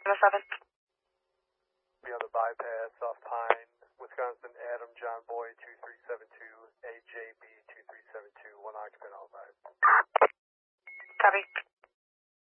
7. Be on the bypass off Pine, Wisconsin, Adam John Boy 2372, AJB 2372, 1 occupant all 5. Copy.